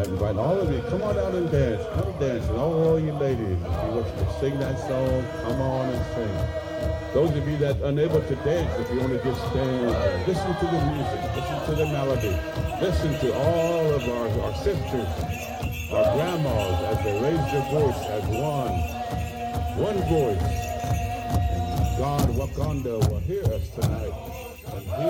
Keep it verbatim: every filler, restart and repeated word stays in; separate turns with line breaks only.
invite all of you, come on out and dance. Come dance. And all you ladies, if you want you to sing that song, come on and sing. Those of you that are unable to dance, if you want to just stand, listen to the music, listen to the melody, listen to all of our, our sisters, our grandmas, as they raise their voice as one, one voice. And God, Wakanda, will hear us tonight. And he